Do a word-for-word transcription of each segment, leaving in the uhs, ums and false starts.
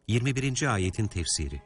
yirmi birinci ayetin tefsiri.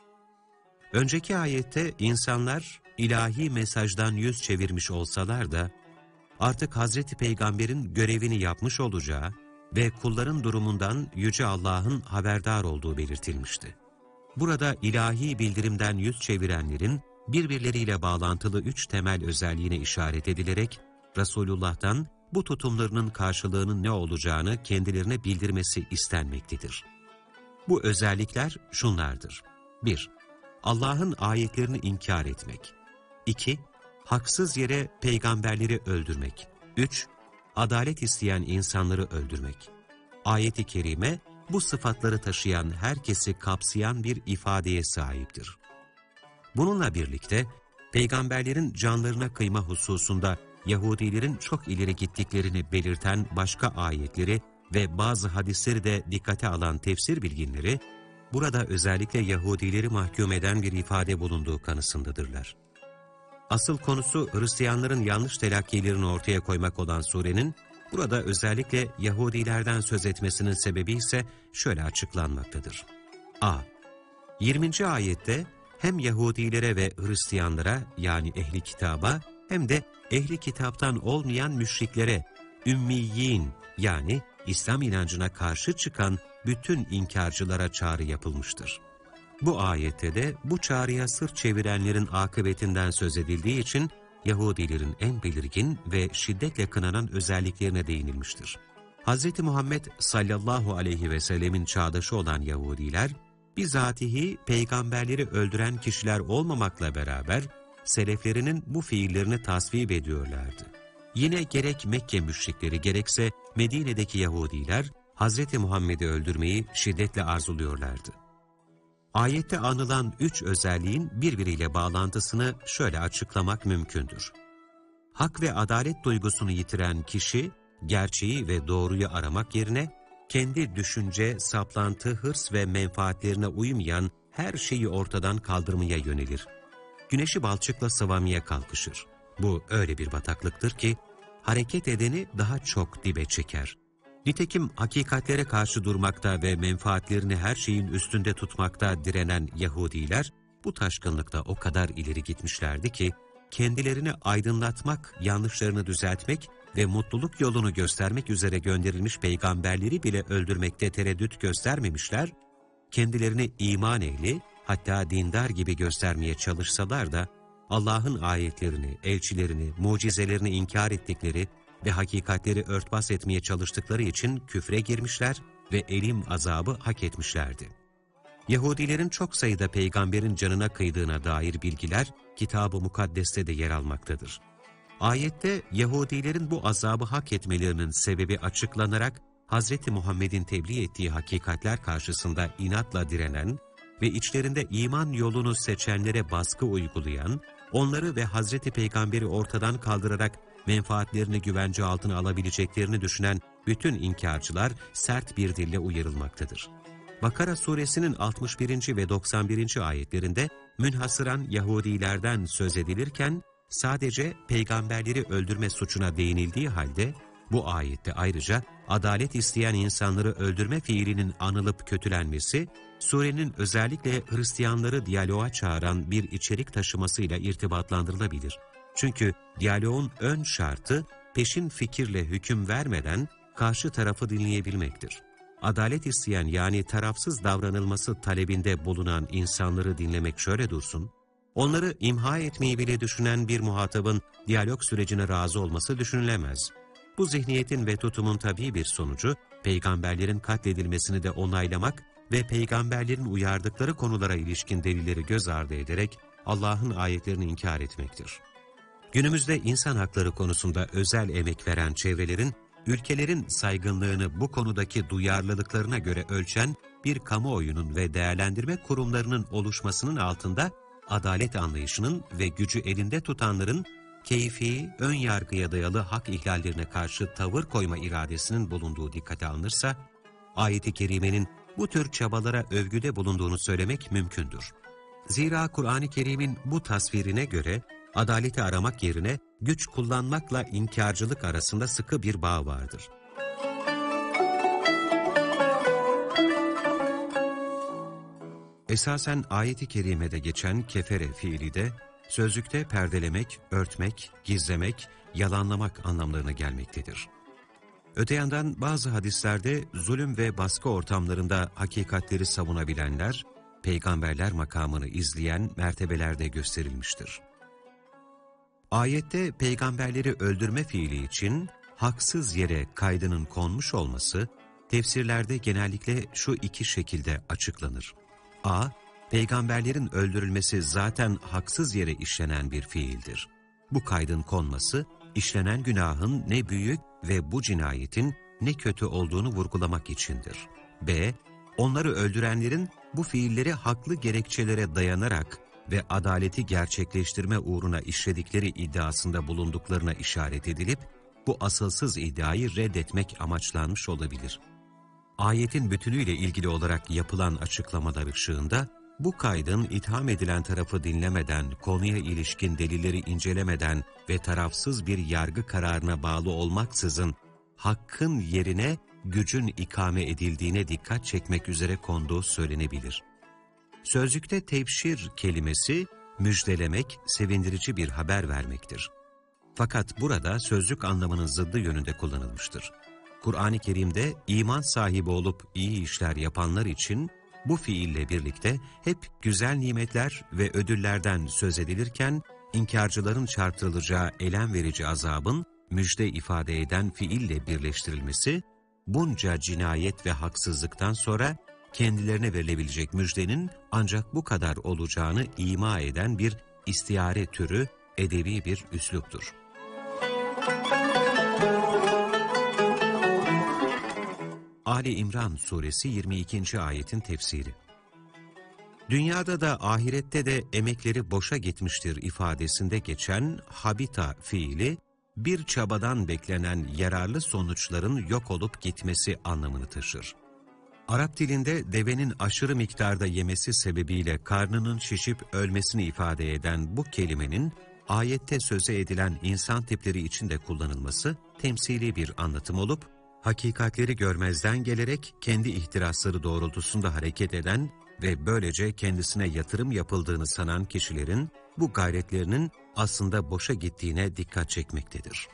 Önceki ayette insanlar ilahi mesajdan yüz çevirmiş olsalar da artık Hazreti Peygamber'in görevini yapmış olacağı ve kulların durumundan Yüce Allah'ın haberdar olduğu belirtilmişti. Burada ilahi bildirimden yüz çevirenlerin birbirleriyle bağlantılı üç temel özelliğine işaret edilerek Resulullah'tan bu tutumlarının karşılığının ne olacağını kendilerine bildirmesi istenmektedir. Bu özellikler şunlardır. bir Allah'ın ayetlerini inkar etmek. iki Haksız yere peygamberleri öldürmek. üç Adalet isteyen insanları öldürmek. Ayet-i kerime bu sıfatları taşıyan herkesi kapsayan bir ifadeye sahiptir. Bununla birlikte peygamberlerin canlarına kıyma hususunda Yahudilerin çok ileri gittiklerini belirten başka ayetleri ve bazı hadisleri de dikkate alan tefsir bilginleri, burada özellikle Yahudileri mahkum eden bir ifade bulunduğu kanısındadırlar. Asıl konusu Hristiyanların yanlış telakkilerini ortaya koymak olan surenin, burada özellikle Yahudilerden söz etmesinin sebebi ise şöyle açıklanmaktadır. A. yirminci ayette hem Yahudilere ve Hristiyanlara yani ehli kitaba hem de ehli kitaptan olmayan müşriklere, ümmiyin yani İslam inancına karşı çıkan bütün inkarcılara çağrı yapılmıştır. Bu ayette de bu çağrıya sırt çevirenlerin akıbetinden söz edildiği için Yahudilerin en belirgin ve şiddetle kınanan özelliklerine değinilmiştir. Hz. Muhammed sallallahu aleyhi ve sellemin çağdaşı olan Yahudiler, bizatihi peygamberleri öldüren kişiler olmamakla beraber seleflerinin bu fiillerini tasvip ediyorlardı. Yine gerek Mekke müşrikleri gerekse Medine'deki Yahudiler Hz. Muhammed'i öldürmeyi şiddetle arzuluyorlardı. Ayette anılan üç özelliğin birbiriyle bağlantısını şöyle açıklamak mümkündür. Hak ve adalet duygusunu yitiren kişi, gerçeği ve doğruyu aramak yerine, kendi düşünce, saplantı, hırs ve menfaatlerine uymayan her şeyi ortadan kaldırmaya yönelir. Güneşi balçıkla sıvamaya kalkışır. Bu öyle bir bataklıktır ki, hareket edeni daha çok dibe çeker. Nitekim hakikatlere karşı durmakta ve menfaatlerini her şeyin üstünde tutmakta direnen Yahudiler, bu taşkınlıkta o kadar ileri gitmişlerdi ki, kendilerini aydınlatmak, yanlışlarını düzeltmek ve mutluluk yolunu göstermek üzere gönderilmiş peygamberleri bile öldürmekte tereddüt göstermemişler, kendilerini iman ehli, hatta dindar gibi göstermeye çalışsalar da, Allah'ın ayetlerini, elçilerini, mucizelerini inkar ettikleri ve hakikatleri örtbas etmeye çalıştıkları için küfre girmişler ve elim azabı hak etmişlerdi. Yahudilerin çok sayıda peygamberin canına kıydığına dair bilgiler Kitab-ı Mukaddes'te de yer almaktadır. Ayette Yahudilerin bu azabı hak etmelerinin sebebi açıklanarak Hz. Muhammed'in tebliğ ettiği hakikatler karşısında inatla direnen ve içlerinde iman yolunu seçenlere baskı uygulayan, onları ve Hz. Peygamber'i ortadan kaldırarak menfaatlerini güvence altına alabileceklerini düşünen bütün inkarcılar sert bir dille uyarılmaktadır. Bakara suresinin altmış birinci ve doksan birinci ayetlerinde münhasıran Yahudilerden söz edilirken sadece peygamberleri öldürme suçuna değinildiği halde bu ayette ayrıca adalet isteyen insanları öldürme fiilinin anılıp kötülenmesi, surenin özellikle Hristiyanları diyaloğa çağıran bir içerik taşımasıyla irtibatlandırılabilir. Çünkü diyaloğun ön şartı peşin fikirle hüküm vermeden karşı tarafı dinleyebilmektir. Adalet isteyen yani tarafsız davranılması talebinde bulunan insanları dinlemek şöyle dursun, onları imha etmeyi bile düşünen bir muhatabın diyalog sürecine razı olması düşünülemez. Bu zihniyetin ve tutumun tabii bir sonucu, peygamberlerin katledilmesini de onaylamak ve peygamberlerin uyardıkları konulara ilişkin delilleri göz ardı ederek Allah'ın ayetlerini inkar etmektir. Günümüzde insan hakları konusunda özel emek veren çevrelerin, ülkelerin saygınlığını bu konudaki duyarlılıklarına göre ölçen bir kamuoyunun ve değerlendirme kurumlarının oluşmasının altında adalet anlayışının ve gücü elinde tutanların keyfi, ön yargıya dayalı hak ihlallerine karşı tavır koyma iradesinin bulunduğu dikkate alınırsa, ayet-i kerimenin bu tür çabalara övgüde bulunduğunu söylemek mümkündür. Zira Kur'an-ı Kerim'in bu tasvirine göre, adaleti aramak yerine güç kullanmakla inkarcılık arasında sıkı bir bağ vardır. Esasen ayet-i kerimede geçen kefere fiili de sözlükte perdelemek, örtmek, gizlemek, yalanlamak anlamlarına gelmektedir. Öte yandan bazı hadislerde zulüm ve baskı ortamlarında hakikatleri savunabilenler, peygamberler makamını izleyen mertebelerde gösterilmiştir. Ayette peygamberleri öldürme fiili için haksız yere kaydının konmuş olması, tefsirlerde genellikle şu iki şekilde açıklanır. A. Peygamberlerin öldürülmesi zaten haksız yere işlenen bir fiildir. Bu kaydın konması, işlenen günahın ne büyük ve bu cinayetin ne kötü olduğunu vurgulamak içindir. B. Onları öldürenlerin bu fiilleri haklı gerekçelere dayanarak ve adaleti gerçekleştirme uğruna işledikleri iddiasında bulunduklarına işaret edilip, bu asılsız iddiayı reddetmek amaçlanmış olabilir. Ayetin bütünüyle ilgili olarak yapılan açıklamalar ışığında, bu kaydın itham edilen tarafı dinlemeden, konuya ilişkin delilleri incelemeden ve tarafsız bir yargı kararına bağlı olmaksızın, hakkın yerine gücün ikame edildiğine dikkat çekmek üzere konduğu söylenebilir. Sözlükte tebşir kelimesi, müjdelemek, sevindirici bir haber vermektir. Fakat burada sözlük anlamının zıddı yönünde kullanılmıştır. Kur'an-ı Kerim'de iman sahibi olup iyi işler yapanlar için bu fiille birlikte hep güzel nimetler ve ödüllerden söz edilirken, inkarcıların çarptırılacağı elem verici azabın müjde ifade eden fiille birleştirilmesi, bunca cinayet ve haksızlıktan sonra kendilerine verilebilecek müjdenin ancak bu kadar olacağını ima eden bir istiyare türü, edebi bir üsluptur. Ali İmran Suresi yirmi ikinci ayetin tefsiri. Dünyada da ahirette de emekleri boşa gitmiştir ifadesinde geçen habita fiili, bir çabadan beklenen yararlı sonuçların yok olup gitmesi anlamını taşır. Arap dilinde devenin aşırı miktarda yemesi sebebiyle karnının şişip ölmesini ifade eden bu kelimenin, ayette söze edilen insan tipleri için de kullanılması temsili bir anlatım olup, hakikatleri görmezden gelerek kendi ihtirasları doğrultusunda hareket eden ve böylece kendisine yatırım yapıldığını sanan kişilerin bu gayretlerinin aslında boşa gittiğine dikkat çekmektedir.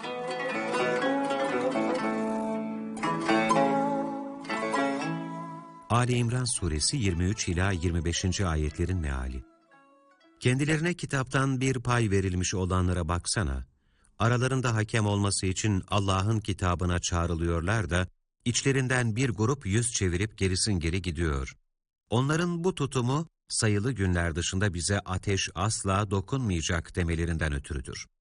Ali İmran Suresi yirmi üç ila yirmi beşinci ayetlerin meali. Kendilerine kitaptan bir pay verilmiş olanlara baksana, aralarında hakem olması için Allah'ın kitabına çağrılıyorlar da, içlerinden bir grup yüz çevirip gerisin geri gidiyor. Onların bu tutumu, sayılı günler dışında bize ateş asla dokunmayacak demelerinden ötürüdür.